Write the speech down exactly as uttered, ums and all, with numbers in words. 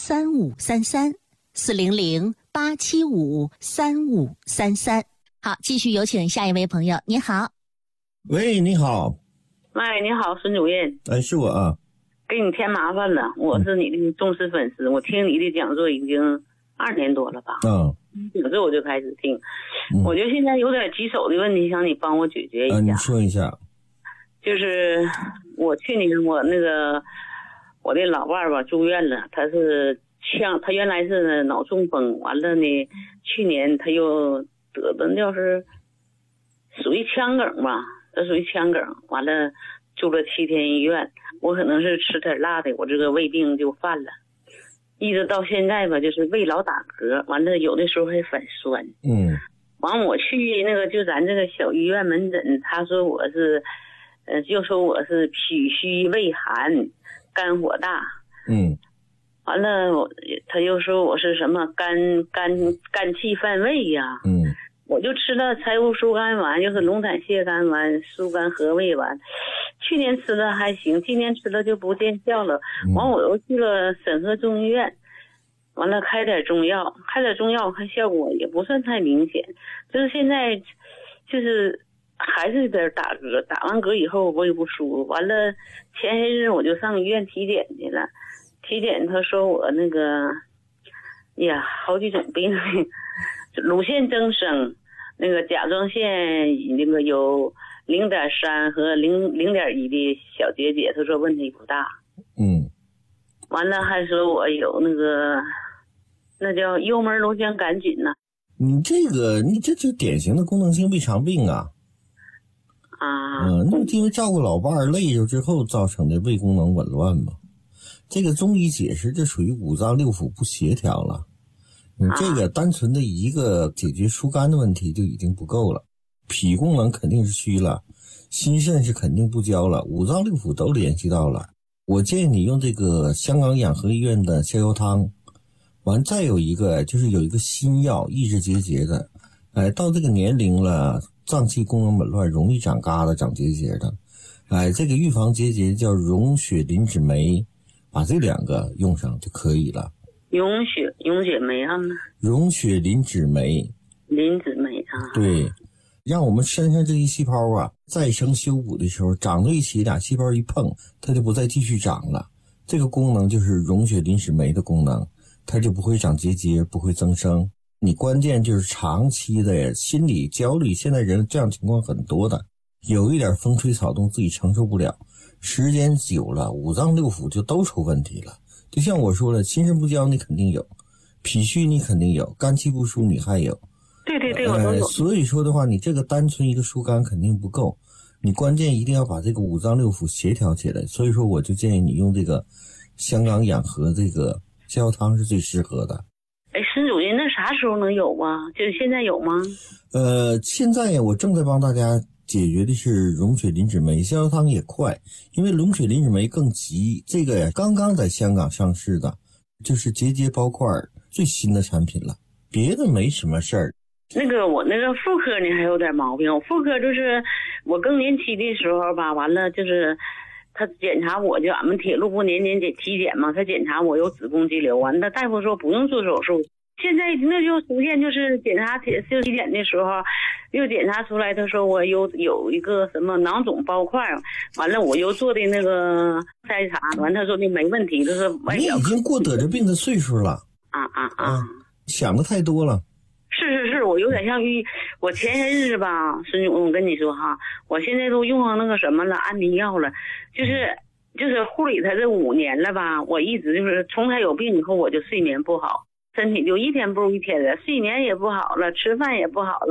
三五三三，四零零八七五三五三三。好，继续有请下一位朋友。你好。 喂，你好。 喂，你好，孙主任。 哎，是我啊。 给你添麻烦了，我是你的忠实粉丝，嗯、我听你的讲座已经二年多了吧？ 嗯。 讲座我就开始听，嗯、我觉得现在有点棘手的问题，想你帮我解决一下。 啊，你说一下。 就是我去年我那个我的老伴儿吧住院了，他是腔，他原来是脑中风，完了呢，去年他又得的就是属于腔梗吧，这属于腔梗，完了住了七天医院，我可能是吃点辣的，我这个胃病就犯了，一直到现在吧，就是胃老打嗝，完了有的时候还反酸。 嗯。 完我去那个就咱这个小医院门诊，他说我是。呃，就说我是脾虚胃寒，肝火大。 嗯。 完了，我他又说我是什么肝肝肝气犯胃呀、啊。 嗯。 我就吃了柴胡疏肝丸，就是龙胆泻肝丸、疏肝和胃丸。去年吃的还行，今年吃了就不见效了。完，我又去了沈河中医院，完了开点中药，开点中药，我看效果也不算太明显。就是现在，就是。还是有点打嗝，打完嗝以后我也不舒服。完了前些日我就上医院体检去了，体检他说我那个，呀，好几种病，乳腺增生，那个甲状腺那个有零点三和零零点一的小结节，他说问题不大。 嗯。 完了还说我有那个，那叫幽门螺旋杆菌呢、啊。 你这个，你这就典型的功能性胃肠病啊。 啊， 嗯，那因为照顾老伴儿累着之后造成的胃功能紊乱嘛。这个中医解释，这属于五脏六腑不协调了。你这个单纯的一个解决疏肝的问题就已经不够了，脾功能肯定是虚了，心肾是肯定不交了，五脏六腑都联系到了。我建议你用这个香港养和医院的逍遥汤，完再有一个就是有一个新药抑制结节的，哎，到这个年龄了。脏器功能紊乱，容易长疙瘩、长结节的，哎，这个预防结节叫溶血磷脂酶，把这两个用上就可以了。 溶血溶血酶啊？ 溶血磷脂酶。 磷脂酶啊。 对，让我们身上这一细胞啊，再生修补的时候长到一起，俩细胞一碰，它就不再继续长了。这个功能就是溶血磷脂酶的功能，它就不会长结节，不会增生。你关键就是长期的心理焦虑，现在人这样情况很多的，有一点风吹草动自己承受不了，时间久了五脏六腑就都出问题了。就像我说了，心肾不交你肯定有，脾虚你肯定有，肝气不舒你还有。 对对对，我都有。 呃、所以说的话，你这个单纯一个疏肝肯定不够，你关键一定要把这个五脏六腑协调起来。所以说我就建议你用这个香港养和这个逍遥汤是最适合的。 哎，孙主任，那啥时候能有啊？就是现在有吗？ 呃，现在我正在帮大家解决的是溶血磷脂酶，逍遥汤也快，因为溶血磷脂酶更急。这个呀，刚刚在香港上市的，就是结节包块最新的产品了，别的没什么事儿。 那个我那个妇科呢还有点毛病，我妇科就是我更年期的时候吧，完了就是他检查我，就俺们铁路部年年检体检嘛，他检查我有子宫肌瘤，完了大夫说不用做手术。现在那就出现就是检查体就体检的时候，又检查出来，他说我有有一个什么囊肿包块，完了我又做的那个筛查，完他说的没问题，就是你已经过得这病的岁数了。 啊啊啊！ 啊想的太多了。 是是是，我有点像预，我前些日子吧，孙总，我跟你说哈，我现在都用上那个什么了，安眠药了，就是就是护理他这五年了吧，我一直就是从他有病以后，我就睡眠不好，身体就一天不如一天的，睡眠也不好了，吃饭也不好了。